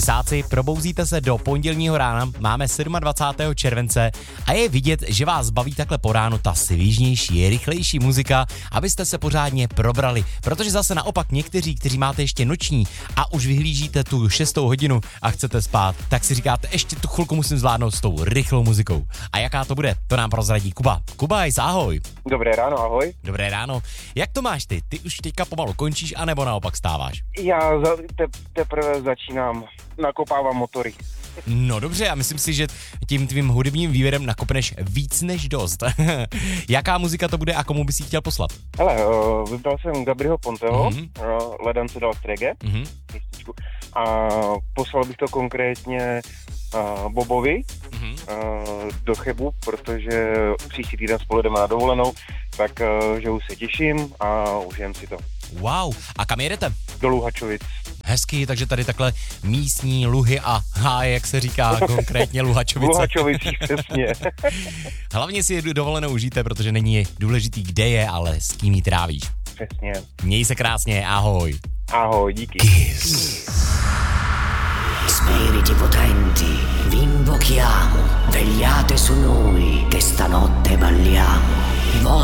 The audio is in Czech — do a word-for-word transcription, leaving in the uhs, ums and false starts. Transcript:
Kysáci, probouzíte se do pondělního rána, máme dvacátého sedmého července a je vidět, že vás baví takhle po ránu ta svižnější, rychlejší muzika, abyste se pořádně probrali, protože zase naopak někteří, kteří máte ještě noční a už vyhlížíte tu šestou hodinu a chcete spát, tak si říkáte, ještě tu chvilku musím zvládnout s tou rychlou muzikou. A jaká to bude, to nám prozradí Kuba. Kubajs, ahoj. Dobré ráno, ahoj. Dobré ráno. Jak to máš ty? Ty už teďka pomalu končíš, anebo naopak stáváš? Já za, te, teprve začínám, nakopávám motory. No dobře, já myslím si, že tím tvým hudebním výběrem nakopneš víc než dost. Jaká muzika to bude a komu bys ji chtěl poslat? Hele, uh, vybral jsem Gabriho Ponteho, mm-hmm. uh, Ledam se dal strege, mm-hmm. a poslal bych to konkrétně uh, Bobovi mm-hmm. uh, do Chebu, protože příští týden spolu jdeme na dovolenou, tak uh, že už se těším a užijem si to. Wow, a kam jedete? Do Luhačovic. Hezky, takže tady takhle místní luhy a háje, jak se říká, konkrétně Luhačovice. Luhačovicích, přesně. Hlavně si dovolenou užijte, protože není důležitý, kde je, ale s kým ji trávíš. Přesně. Měj se krásně, ahoj. Ahoj, díky. Kiss. Spiriti potenti, vi invochiamo, vegliate su noi che stanotte balliamo.